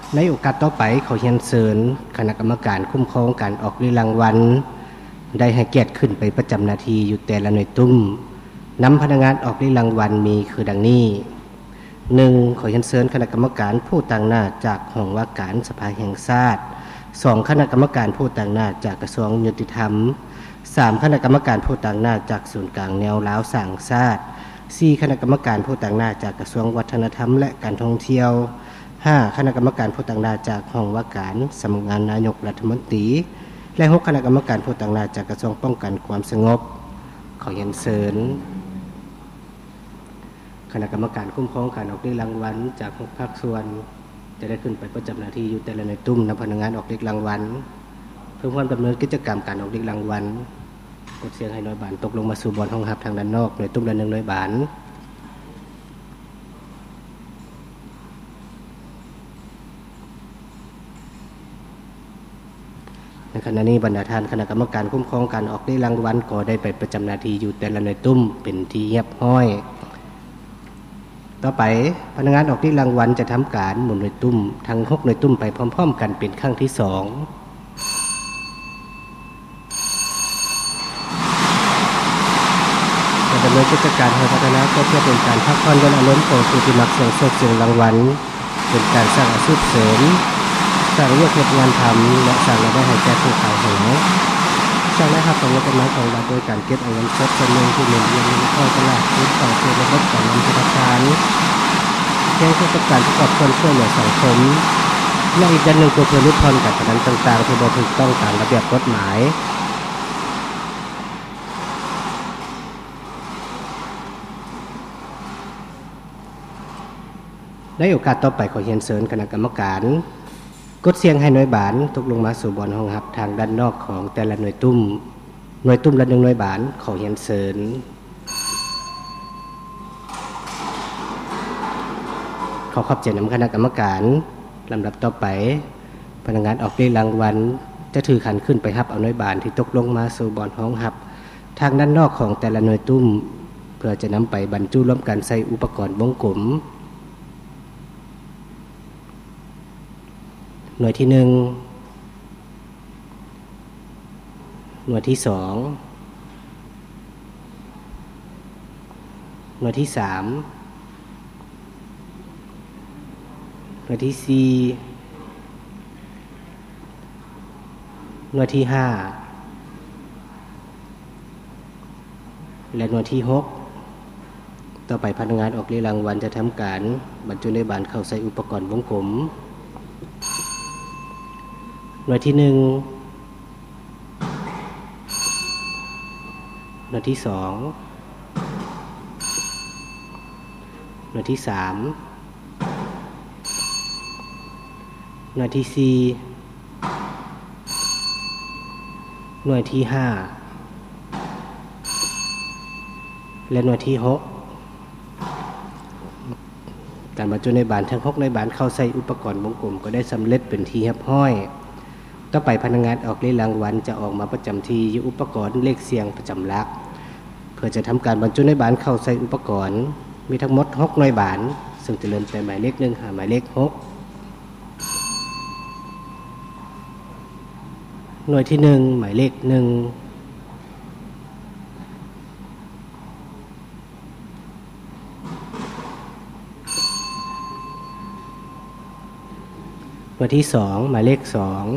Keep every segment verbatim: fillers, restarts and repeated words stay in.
ในโอกาสต่อไปขอเรียนเชิญคณะกรรมการคุ้มครองการออกรางวัลได้ให้เกียรติขึ้นไปประจำหน้าที่อยู่แต่ละหน่วยตุ้มนำพนักงานออกรางวัลมีคือดังนี้ หนึ่ง. ขอเรียนเชิญคณะกรรมการผู้ต่างหน้าจากห้องว่าการสภาแห่งชาติ สอง. คณะกรรมการผู้ต่างหน้าจากกระทรวงยุติธรรม สาม. คณะกรรมการผู้ต่างหน้าจากศูนย์กลางแนวลาวสร้างชาติ สี่. คณะกรรมการผู้ต่างหน้าจากกระทรวงวัฒนธรรมและการท่องเที่ยว ห้า. คณะกรรมการผู้ต่างหน้าจากห้องว่าการสำนักงานนายกรัฐมนตรีและ หก. คณะกรรมการผู้ต่างหน้าจากกระทรวงป้องกันความสงบขอเรียนเชิญคณะกรรมการคุ้มครองการออกรางวัลจากหกภาคส่วนจะได้ขึ้นไปประจำหน้าที่อยู่แต่ละหน่วยตุ้มนำพนักงานออกรางวัลเพื่อความดำเนินกิจกรรมการออกรางวัลกดเสียงให้น้อยบานตกลงมาสู่บอลห้องหับทางด้านนอกหน่วยตุ้มละหนึ่งร้อยบาทในขณะนี้บรรดาท่านคณะกรรมการคุ้มครองการออกรางวัลก็ได้ไปประจำหน้าที่อยู่แต่ละหน่วยตุ้มเป็นที่เรียบร้อยต่อไปพนักงานออกรางวัลจะทำการหมุนหน่วยตุ้มทั้งหกหน่วยตุ้มไปพร้อมๆกันเป็นครั้งที่สองดำเนินกิจการให้พัฒนาก็เพื่อเป็นการพักผ่อนบนอารมณ์ของผู้ที่มักเสี่ยงโชคเสี่ยงรางวัลเป็นการสร้างอาชีพเสริมสร้างเรื่องงานทำและสร้างรายได้ให้แก่ผู้ขายหงสร้างรายได้ของงบประมาณของรัฐโดยการเก็บเอาเงินสดจำนวนที่หมุนเวียนในเข้าตลาดพื้นต่อสู่ระบบการเงินธนาคารแก้ไขกิจการประกอบคนช่วยเหลือสังคมและอีกด้านหนึ่งก็เพื่อลดทอนการพนันต่างๆที่บ่ถูกต้องตามระเบียบกฎหมายในโอกาสต่อไปขอเรียนเชิญคณะกรรมการกดเสียงให้หน่วยบานตกลงมาสู่บอลห้องหับทางด้านนอกของแต่ละหน่วยตุ้มหน่วยตุ้มละหนึ่งหน่วยบานขอเรียนเชิญขอขอบใจนำคณะกรรมการลำดับต่อไปพนักงานออกรางวัลจะถือขันขึ้นไปหับเอาหน่วยบานที่ตกลงมาสู่บอลห้องหับทางด้านนอกของแต่ละหน่วยตุ้มเพื่อจะนำไปบรรจุร่วมกันใส่อุปกรณ์วงกลมหน่วยที่หนึ่งหน่วยที่สองหน่วยที่สามหน่วยที่สี่หน่วยที่ห้าและหน่วยที่หกต่อไปพนักงานออกรางวัลจะทำการบรรจุในบานเข้าใส่อุปกรณ์วงกลมหน่วยที่หนึ่งหน่วยที่สองหน่วยที่สามหน่วยที่สี่หน่วยที่ห้าและหน่วยที่หกการบรรจุในบานทั้งหกในบานเข้าใส่อุปกรณ์วงกลมก็ได้สำเร็จเป็นที่เรียบร้อยต่อไปพนักงานออกรางวัลจะออกมาประจำที่อยู่อุปกรณ์เลขเสียงประจำหลักเพื่อจะทำการบรรจุในบานเข้าใส่อุปกรณ์มีทั้งหมดหกหน่วยบานซึ่งจะเริ่มแต่หมายเลขหนึ่งหาหมายเลขหกหน่วยที่หนึ่งหมายเลขหนึ่งหน่วยที่สองหมายเลขสอง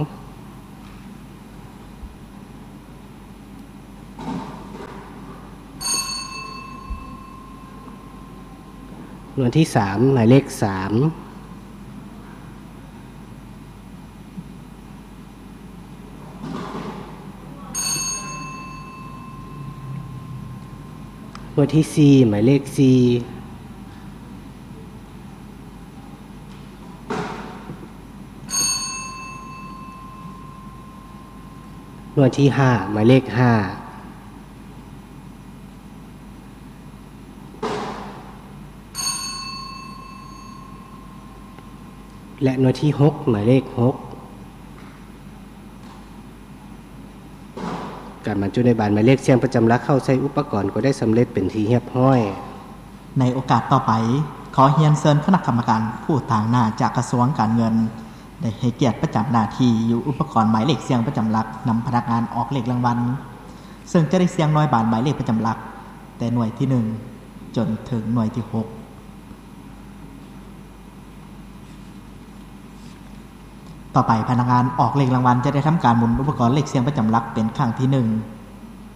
หน่วยที่สามหมายเลขสามหน่วยที่สี่หมายเลขสี่หน่วยที่ห้าหมายเลขห้าและหน่วยที่หกหมายเลขหกการบรรจุในบานหมายเลขเสียงประจำหลักเข้าใส่อุปกรณ์ก็ได้สำเร็จเป็นที่เรียบร้อยในโอกาสต่อไปขอเรียนเชิญคณะกรรมการผู้ต่างหน้าจากกระทรวงการเงินได้ให้เกียรติประจำหน้าที่อยู่อุปกรณ์หมายเลขเสียงประจำหลักนำพนักงานออกเลขรางวัลซึ่งจะได้เสียงน้อยบานหมายเลขประจำหลักแต่หน่วยที่หนึ่งจนถึงหน่วยที่หกต่อไปพนักงานออกเลขรางวัลจะได้ทำการหมุนอุปกรณ์เลขเสียงประจำหลักเป็นครั้งที่หนึ่ง